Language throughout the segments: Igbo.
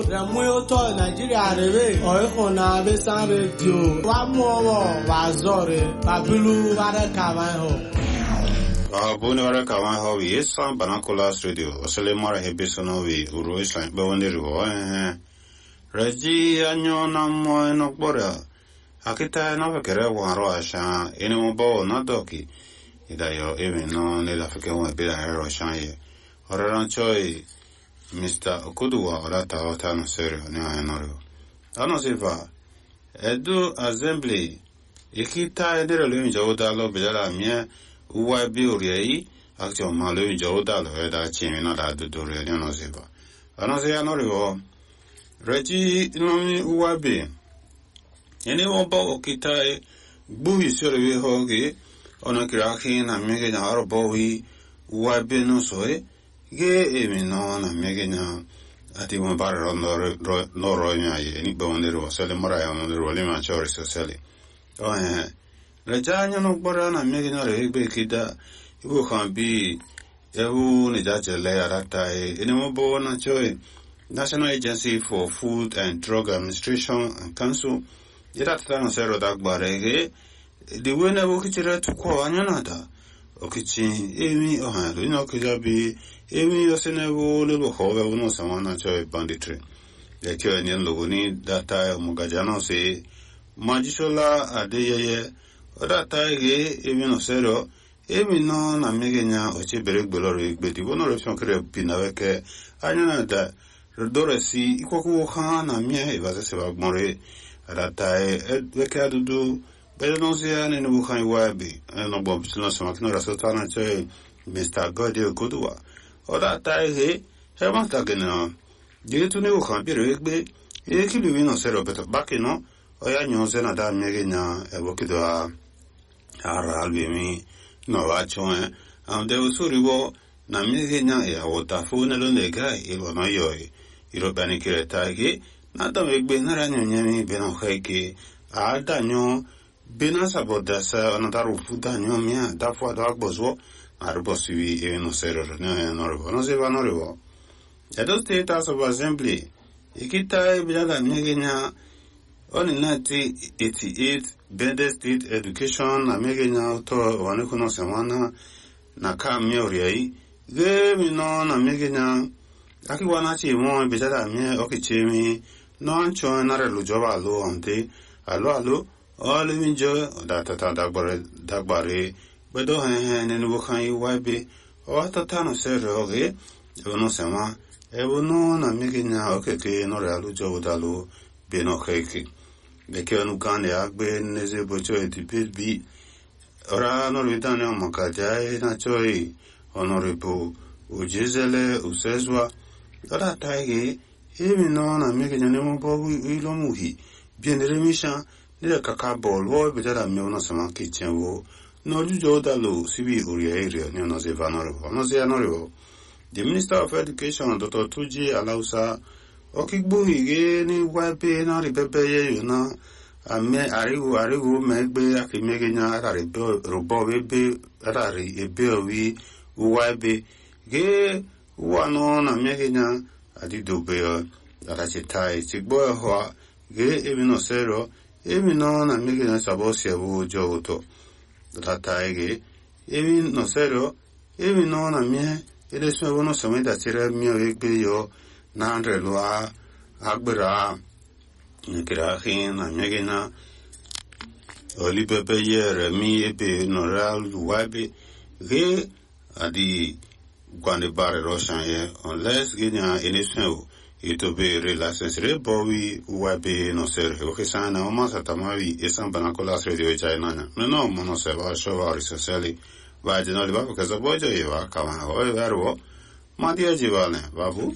Remuoto Nigeria rebe oihona besan radio wa muowo wa zore babulu ware kawan ho Buni ware kawan ho wi esan banakolas radio osele mara hebesono wi uro islan be wonde ro reji anyo na mo no gbora akita na fekere wa ro asha eni mo bo na doki idayo even no ne la feke won be la ro asha ye oraran choi Mr. Okuduwa orata otano serio ni anoro. Ano sifa edu assembly ikita edere lo njoda lo bela mie uwa bi oriei action ma lo njoda lo eda chimi na da do re ni ano sifa. Ano se anoro reji no uwa bi ene wo bo okita bu isore we hoge ona kirahi na mege na aro bo wi uwa bi no soe ge emi no na megenya ati mo bar no ro nya ye ni bo ndero sele mara ya no ro le ma chori so sele le janya no bora na megenya re be kida ibu kan bi ewu ni ja jele arata eni mo bo na choi National Agency for Food and Drug Administration and Council ira ta na sero dagbare ge the way na wo kichira to ko anya na da okichi emi lo no kijabi emi yosenevo lelo howe uno samana choy banditry lekyo enyen logoni data mugajano se majishola adeyeye data ge emi no sero emi no na megenya oche bere gbeloro igbeti bono reption kre pinaweke anya da doresi ikoku ha na mie ibaze se bagmore data weke adudu Bedonzia ne no kan wabi no bob sino samakno rasotana choy Mr. Godi Okuduwa oda taige hema tagena diretu ne o kan biro egbe e ki lu no sero beto bakino oya nyonze na da megenya ebokido ara albemi no wachon de usuriwo na megenya ya wota fune lo nega ilo no yoy iro bani kire taige na da egbe na ranyo nyami beno kheke adanyo bena sabodasa na daru fudanyo mia da fwa da gbozo Arbosi e no sero no se va no revo. Edo State House of Assembly ikita bila megenya on 1988 Bende State Education na megenya to wanekuno semana na kamiori ge mino na megenya akiwana chi mo bila mie okichemi no ancho na relujoba lo ante alo all winjo data dagbare Bedo ne no kan iwabe o tata no sero ge no sema no na megenya okeke no ralu jodalu be no keke de ke no kan ya gbe neze bocho edipet bi ora no ritane o makaja na choi honorable ujezele usezwa ora taige no na megenya ne mo bo ilo muhi bien remisha de kakabol wo be da me no sema kitchen wo No Jodalo, Sibi Uria area, no se vanoro, no se anoro. The Minister of Education, Dr. Tuji Alausa, Okigbu Hige, ni Wape, na Ripepe, Yuna, Arigu, Megbe, Akimegina, Robo, Atari, Ebeovi, Uwabe, Ge, Uano, na Megina, Adido Beo, Arachitai, Sigboa Hoa, Ge, Evinosero, Evino, na Megina Sabosia, Joto. Tataige, emi no sero, emi no na mie, ele so no so da tire mio egbe yo na andre lo agbera nkira hin na megena oli bebe yere mi ebe no ral wabe ge adi gwande bare roshan ye unless genya enesu ito be relations re bowi wabe no ser o sana o masa tamawi esan banakolas radio china no mono se va shovari sociali va de no le va porque so bojo e va kama o verbo ma dia jivane babu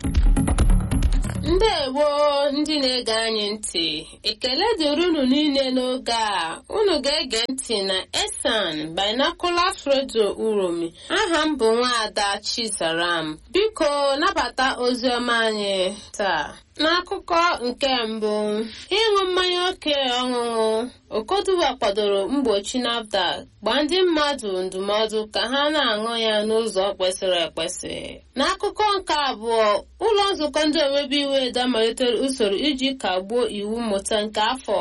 Ndewo ndị na-ege anyị ntị ekele dịrị unu niile n'oge a unu ga-ege ntị na Esan Binoculars Radio Uromi aha m bụ Nwaada Chizaram biko nabata oziọma anyị taa N'akụkọ nke mbụ, ịṅụ mmanya oke ọṅụṅụ, Okoduwa kwadoro mgbochi NAFDAC gbaa ndị mmadụ ndụmọdụ ka ha na-aṅụ ya n'ụzọ kwesịrị ekwesị. N'akụkọ nke abụọ, ụlọ nzukọ ndị omebe iwu edo malitere usoro iji kagbuo iwu mmụta nke afọ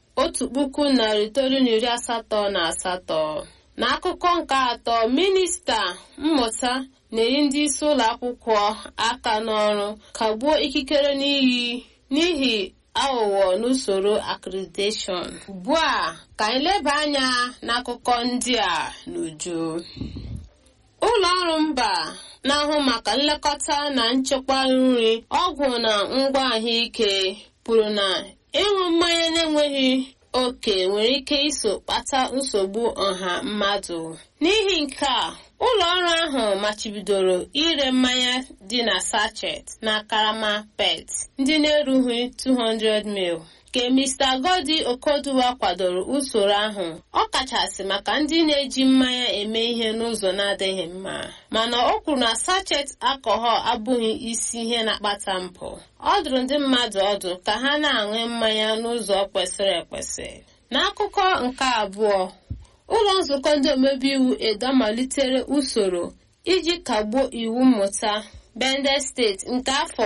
1988. N'akụkọ nke atọ, minista mmụta na-eyi ndị isi ụlọ akwụkwọ aka n'ọrụ kagbuo ikikere n'ihi aghụghọ n'usoro accreditation. Ugbu a ka anyị leba anya n'akụkọ ndị a n'uju. Ụlọ ọrụ mba na-ahụ maka nlekọta na nchekwa nri, ọgwụ na ngwa ahụike kwuru na ịṅụ mmanya na-enweghị oke nwere ike iso kpata nsogbu ọha mmadụ. N'ihi nke a, ụlọ ọrụ ahụ machibidoro ire mmanya dị na sachet na karama PET ndị na-erughị 200 ml. Ka Mr. Godi Okoduwa kwadoro usoro ahụ, ọ kachasị maka ndị na-eji mmanya eme ihe n'ụzọ na-adịghị mma, mana o kwuru na sachet alcohol abụghị isi ihe na-akpata mpụ. Ọ dụrụ ndị mmadụ ọdụ ka ha na-aṅụ mmanya n'ụzọ kwesịrị ekwesị. N'akụkọ nke abụọ, ụlọ nzukọ ndị omebe iwu edo malitere usoro iji kagbuo iwu mmụta Bende steeti nke afọ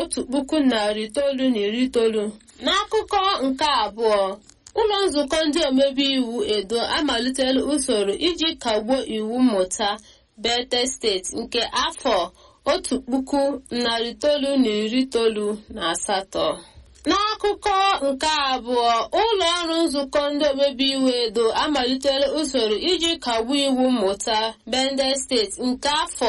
1990. N'akụkọ nke abụọ, ụlọ nzukọ ndị omebe iwu edo amalitela usoro iji kagbuo iwu mmụta Bende steeti nke afọ 1998. N'akụkọ nke abụọ, ụlọ ọrụ nzukọ ndị omebe iwu edo amalitela usoro iji kagbuo iwu mmụta Bende steeti nke afọ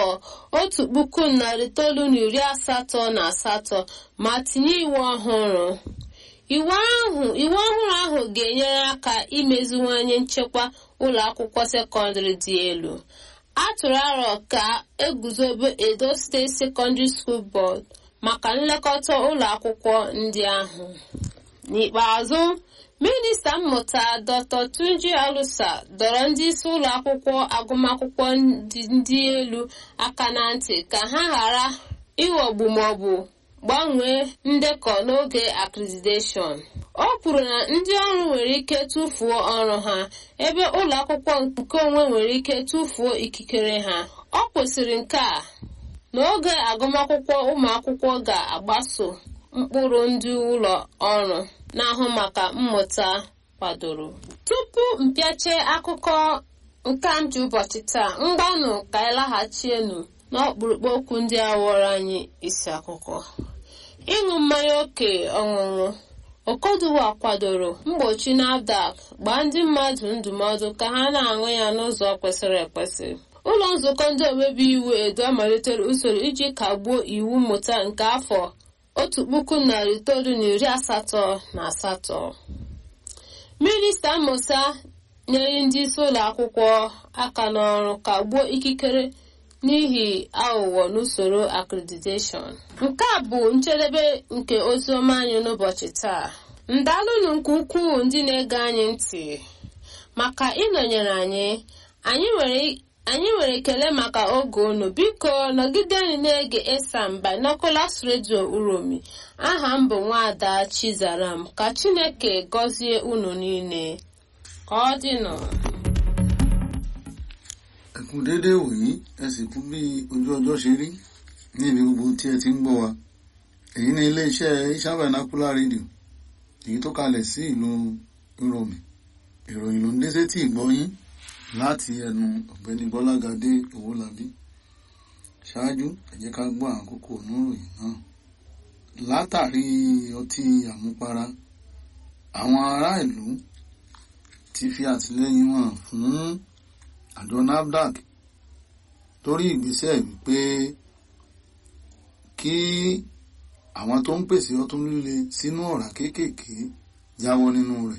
1988 ma tinye iwu ọhụrụ. Iwu ọhụrụ ahụ ga-enyere aka imeziwanye nchekwa ụlọ akwụkwọ sekọndịrị dị elu. A tụrụ aro ka eguzobe Edo State Secondary School Board maka nlekọta ụlọ akwụkwọ ndị ahụ. N'ikpeazụ, minista mmụta Dr. Tunji Alusa dọrọ ndị isi ụlọ akwụkwọ agụmakwụkwọ ndị elu aka na ntị ka ha ghara ịghọgbu maọbụ gbanwee ndekọ n'oge accreditation. O kwuru na ndị ọrụ nwere ike tụfuo ọrụ ha ebe ụlọ akwụkwọ nke onwe nwere ike tụfuo ikikere ha. Ọ kwụsịrị nke a n'oge agụmakwụkwọ ụmụ akwụkwọ ga-agbaso mkpụrụ ndị ụlọ ọrụ na-ahụ maka mmụta kwadoro. Tupu mpịache akụkọ nke ji ụbọchị taa, mgbanụ ka anyị laghachienu n'ọkpụrụkpụ okwu ndị a ghọrọ anyị isi akụkọ. Ịṅụ mmanya oke ọṅụṅụ, Okoduwa kwadoro mgbochi NAFDAC gbaa ndị mmadụ ndụmọdụ ka ha na-aṅụ ya n'ụzọ kwesịrị ekwesị. Ụlọ nzukọ ndị omebe iwu edo amalitere usoro iji kagbuo iwu mmụta nke afọ 1988. Minista mmụta nyere ndị isi ụlọ akwụkwọ aka n'ọrụ kagbuo ikikere n'ihi aghụghọ n'usoro accreditation. Nke a bụ njedebe nke oziọma anyị n'ụbọchị taa. Ndalụnụ nke ukwuu ndị na-ege anyị ntị maka ịnọnyere anyị. Anyị nwere ekele maka oge unu. Biko nọgidenụ na-ege Esan Binoculars Radio Uromi. Aha m bụ Nwaada Chizaram. Ka Chineke gọzie unu niile. Ka ọ dịnụ. Ẹ kú dédé wòyí, ẹ sì kú bí ojú ọjọ́ ṣe rí ní ibi gbogbo tí ẹ ti ń gbọ́ wa. Èyí ni iléeṣẹ́ Esan Binocular Radio, èyí tó kalẹ̀ sí ìlú Uromi. Ìròyìn ló ń dé sétí ìgbọ́ yín láti ẹnu ọ̀gbẹ́ni Bọ́lágadé Owólabí. Ṣáájú, ẹ jẹ́ ká gbọ́ àwọn kókó oníròyìn náà. Látàrí ọtí àmupara, àwọn ará ìlú ti fi àtìlẹ́yìn wọn fún àjọ NAFDAC torí ìgbésẹ̀ wípé kí àwọn tó ń pèsè ọtí líle sínú ọ̀rá kéékèèké jáwọ́ nínú rẹ̀.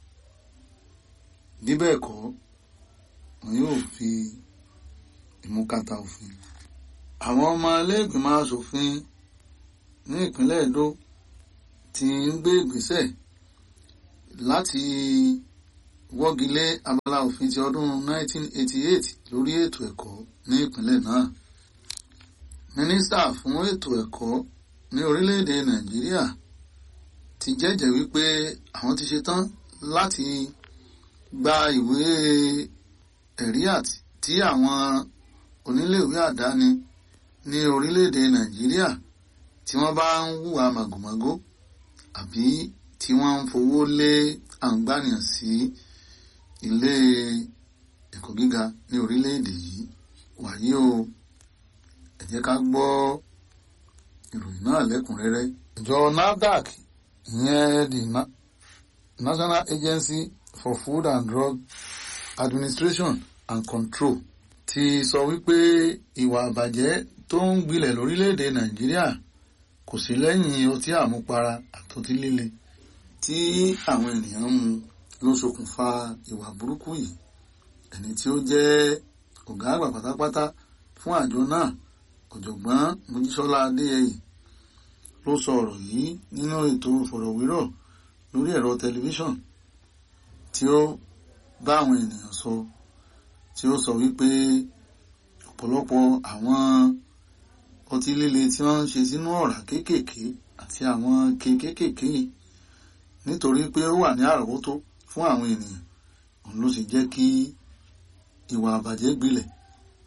Bí bẹ́ẹ̀ kọ́, wọn yóò fi ìmúkàtà òfin. Àwọn ọmọ ilé-ìgbìmọ̀ aṣòfin ní ìpínlẹ̀ Edo ti ń gbé ìgbésẹ̀ láti wọ́gilé abala òfin ti ọdún 1988 lórí ètò ẹ̀kọ́ ní ìpínlẹ̀ náà. Mínísítà fún ètò ẹ̀kọ́ ní orílẹ̀-èdè Nàìjíríà ti jẹ́jẹ́ wípé àwọn ti ṣetán láti gba ìwé ẹ̀rí tí àwọn oníléèwé àdáni ní orílẹ̀-èdè Nàìjíríà tí wọ́n bá ń hùwà màgòmágó àbí tí wọ́n ń fowó lé àǹgbànìyàn sí ilé ẹ̀kọ́ gíga ní orílẹ̀-èdè yìí. Wàyí o, ẹ jẹ́ ká gbọ́ ìròyìn náà lẹ́kùnrẹ́rẹ́. Ìjọ NAFDAC, ìyẹn the National Agency for Food and Drug Administration and Control, ti sọ wípé ìwà àbàjẹ́ tó ń gbilẹ̀ lórílẹ̀-èdè Nàìjíríà kò sí lẹ́yìn ọtí àmupara àtọtí líle tí àwọn ènìyàn ń mu ló ṣokùnfà ìwà burúkú yìí. Ẹni tí ó jẹ́ ọ̀gá àgbà pátápátá fún àjọ náà, ọ̀jọ̀gbọ́n Mojísọ́lá Adéyẹyè, ló sọ ọ̀rọ̀ yìí nínú ètò ìfọ̀rọ̀wérọ̀ lórí ẹ̀rọ tẹlifíṣọ̀n tí ó bá àwọn ènìyàn sọ, tí ó sọ wípé ọ̀pọ̀lọpọ̀ àwọn ọtí líle tí wọ́n ń ṣe sínú ọ̀rá kéékèèké àti àwọn kéékèèké nítorí pé ó wà ní àrọ́wọ́tó fún àwọn ènìyàn, òun ló sì jẹ́ kí ìwà àbàjẹ́ gbilẹ̀